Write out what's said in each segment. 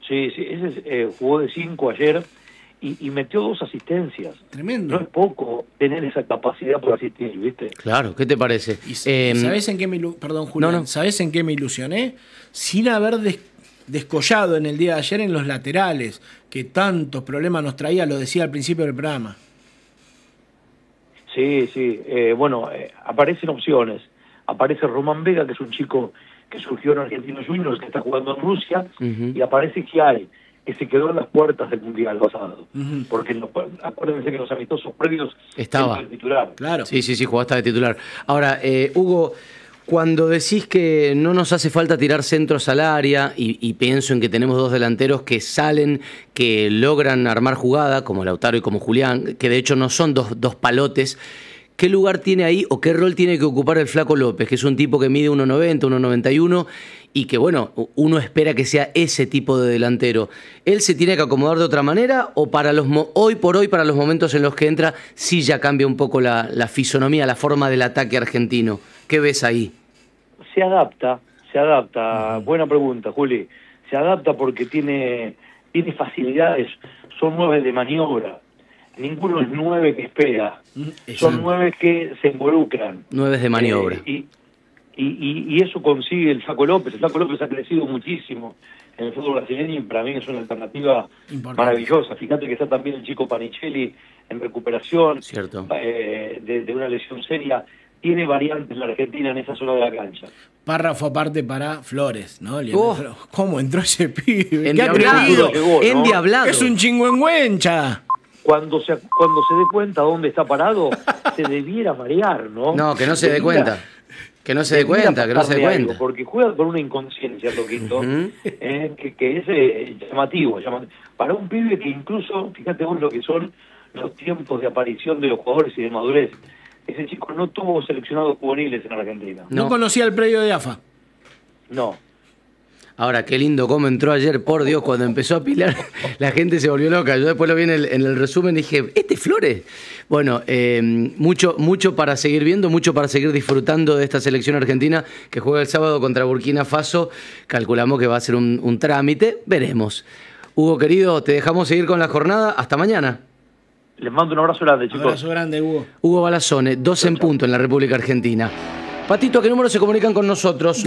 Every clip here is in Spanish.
Sí, sí, ese jugó de 5 ayer y metió 2 asistencias. Tremendo. No es poco tener esa capacidad por asistir, ¿viste? Claro, ¿qué te parece? ¿Sabés en qué perdón, Julián, no. ¿sabés en qué me ilusioné? Sin haber descollado en el día de ayer en los laterales, que tantos problemas nos traía, lo decía al principio del programa. Sí, sí. Aparecen opciones. Aparece Román Vega, que es un chico que surgió en Argentinos Juniors, que está jugando en Rusia, y aparece Giai, que se quedó en las puertas del Mundial pasado. Porque acuérdense que los amistosos previos estaba el titular. Claro. Sí, jugaste de titular. Ahora, Hugo, cuando decís que no nos hace falta tirar centros al área, y pienso en que tenemos 2 delanteros que salen, que logran armar jugada, como Lautaro y como Julián, que de hecho no son dos palotes, ¿qué lugar tiene ahí o qué rol tiene que ocupar el Flaco López, que es un tipo que mide 1,90, 1,91 y que, bueno, uno espera que sea ese tipo de delantero? ¿Él se tiene que acomodar de otra manera o para hoy por hoy, para los momentos en los que entra, sí ya cambia un poco la fisonomía, la forma del ataque argentino? ¿Qué ves ahí? Se adapta. Buena pregunta, Juli. Se adapta porque tiene facilidades, son 9 de maniobra. Ninguno es 9 que espera, son 9 que se involucran. 9 de maniobra. Y eso consigue el Flaco López. El Flaco López ha crecido muchísimo en el fútbol brasileño y para mí es una alternativa maravillosa. Fíjate que está también el chico Panichelli en recuperación. Cierto. De una lesión seria. Tiene variantes la Argentina en esa zona de la cancha. Párrafo aparte para Flores, ¿no? ¿Cómo entró ese pibe? Endiablado. Endiablado. Es un chingüengüencha. Cuando se dé cuenta dónde está parado, se debiera marear, ¿no? No, que no se dé cuenta. Que no se dé cuenta. Porque juega con una inconsciencia, Toquito, que es llamativo. Para un pibe que incluso, fíjate vos lo que son los tiempos de aparición de los jugadores y de madurez. Ese chico no tuvo seleccionados juveniles en Argentina. No conocía el predio de AFA. No. Ahora, qué lindo cómo entró ayer, por Dios, cuando empezó a pilar, la gente se volvió loca. Yo después lo vi en el resumen y dije, ¿este es Flores? Bueno, mucho para seguir viendo, mucho para seguir disfrutando de esta selección argentina que juega el sábado contra Burkina Faso. Calculamos que va a ser un trámite, veremos. Hugo, querido, te dejamos seguir con la jornada. Hasta mañana. Les mando un abrazo grande, chicos. Un abrazo grande, Hugo. Hugo Balazzone, 2 en punto en la República Argentina. Patito, ¿a qué número se comunican con nosotros?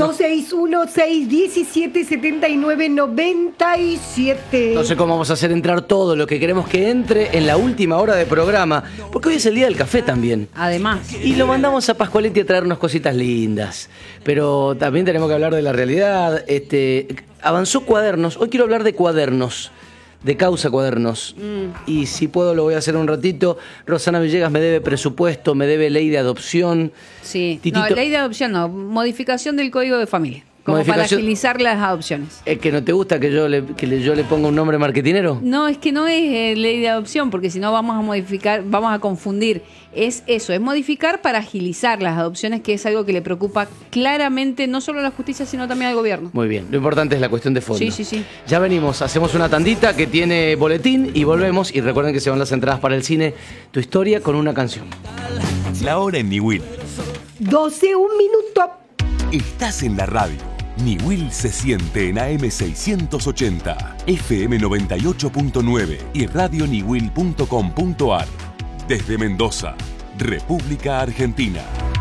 261-617-7997. No sé cómo vamos a hacer entrar todo lo que queremos que entre en la última hora de programa, porque hoy es el día del café también. Además. Y lo mandamos a Pascualetti a traernos cositas lindas. Pero también tenemos que hablar de la realidad. Avanzó Cuadernos. Hoy quiero hablar de cuadernos. De Causa Cuadernos. Y si puedo lo voy a hacer un ratito. Rosana Villegas me debe presupuesto, me debe ley de adopción. Sí, no, ley de adopción no, modificación del Código de Familia. Como para agilizar las adopciones. ¿Es que no te gusta que yo le ponga un nombre marketinero? No, es que no es ley de adopción, porque si no vamos a modificar, vamos a confundir. Es eso, es modificar para agilizar las adopciones, que es algo que le preocupa claramente no solo a la justicia, sino también al gobierno. Muy bien, lo importante es la cuestión de fondo. Sí. Ya venimos, hacemos una tandita que tiene boletín y volvemos. Y recuerden que se van las entradas para el cine. Tu historia con una canción. La hora en Niwil. 12, 1 minuto. Estás en la radio. Niwil se siente en AM 680, FM 98.9 y radioniwil.com.ar. Desde Mendoza, República Argentina.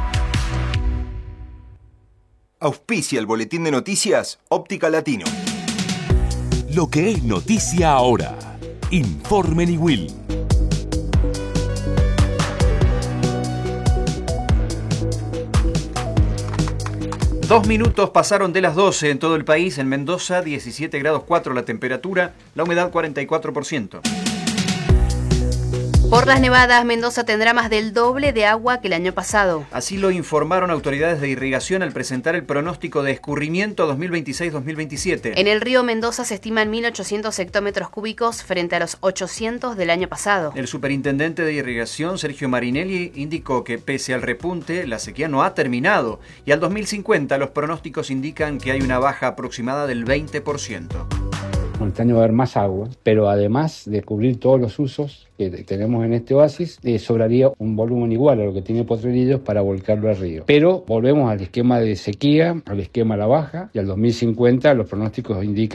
Auspicia el boletín de noticias Óptica Latino. Lo que es noticia ahora. Informe Niwil. 2 minutos pasaron de las 12 en todo el país. En Mendoza, 17 grados 4 la temperatura, la humedad 44%. Por las nevadas, Mendoza tendrá más del doble de agua que el año pasado. Así lo informaron autoridades de irrigación al presentar el pronóstico de escurrimiento 2026-2027. En el río Mendoza se estiman 1.800 hectómetros cúbicos frente a los 800 del año pasado. El superintendente de irrigación, Sergio Marinelli, indicó que pese al repunte, la sequía no ha terminado y al 2050 los pronósticos indican que hay una baja aproximada del 20%. Este año va a haber más agua, pero además de cubrir todos los usos que tenemos en este oasis, sobraría un volumen igual a lo que tiene Potrerillos para volcarlo al río. Pero volvemos al esquema de sequía, al esquema a la baja, y al 2050 los pronósticos indican